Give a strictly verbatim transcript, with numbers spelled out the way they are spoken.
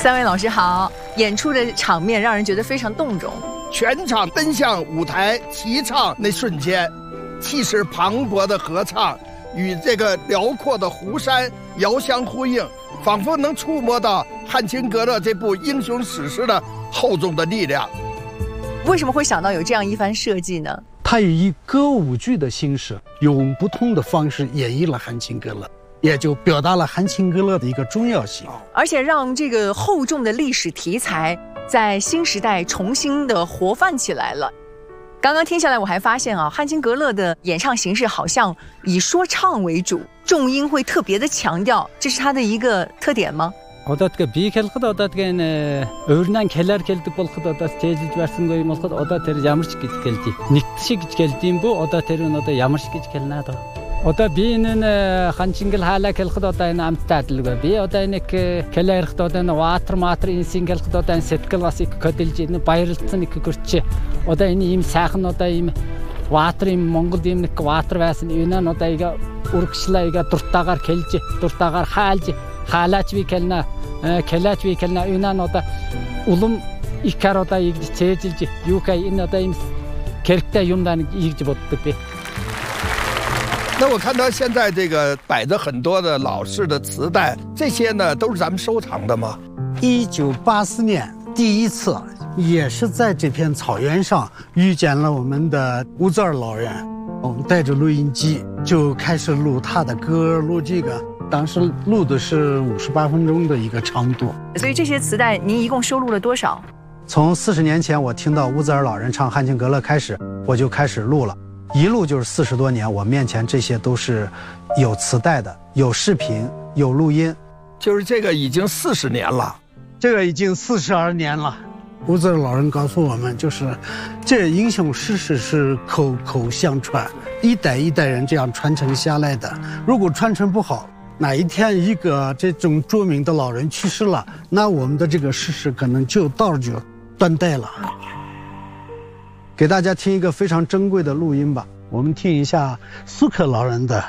三位老师好，演出的场面让人觉得非常动容， 全场奔向舞台齐唱那瞬间，气势磅礴的合唱与这个辽阔的湖山遥相呼应，仿佛能触摸到《汉青阁乐》这部英雄史诗的厚重的力量。 为什么会想到有这样一番设计呢？ 他以歌舞剧的形式，用不同的方式演绎了《汉青阁乐》，也就表达了《汉青阁乐》的一个重要性， 而且让这个厚重的历史题材在新时代重新的活泛起来了。刚刚听下来，我还发现啊，《汉青阁乐》的演唱形式好像以说唱为主，重音会特别的强调，这是它的一个特点吗？ Одоо би хэлэхэд одоо тэгээ өөрнөө хэлэр хэлдэг болоход одоо стейжж барсангүй юм болоход одоо тэр ямар ч гэж хэлдэг. Нэгтшиг гэж хэлдэм бүү одоо тэр нь одоо ямар ч гэж хэлнэ даа. Одоо би энэ ханчингэл хаалаа хэлэхэд одоо энэ амттай адилгүй. Би одоо энэ хэлэрэхэд одоо энэ ватер матер инсинг хэлэхэд одоо энэ сэтгэл бас их хөдөлж энэ баярлцсан их гөрч. Одоо энэ ийм сайхан одоо ийм ватер ийм Монголд ийм нэг ватер байсан. Энэ нь одоо ига урагшлаа ига дуртаагаар хэлж, дуртаагаар хаалж хаалаач би хэлнэ. Кэлаач би хэлнэ. Энэ нь одоо улам их кар одоо ийгж цээжилж юу кай энэ одоо ийм хэрэгтэй юм даа ийгж боддог би。 那我看到现在这个摆着很多的老式的磁带，这些呢都是咱们收藏的吗？ 一九八四年第一次，也是在这片草原上遇见了我们的吴泽尔老人，我们带着录音机就开始录他的歌，录这个。当时录的是五十八分钟的一个长度。 所以这些磁带您一共收录了多少？ 从四十年前我听到吴泽尔老人唱《汉青阁乐》开始，我就开始录了。一路就是四十多年，我面前这些都是有磁带的，有视频，有录音， 就是这个已经四十年了， 这个已经四十二年了。吴泽尔老人告诉我们，就是这英雄史诗是口口相传，一代一代人这样传承下来的。如果传承不好，哪一天一个这种著名的老人去世了，那我们的这个史诗可能就到这就断代了。给大家听一个非常珍贵的录音吧，我们听一下苏克老人的。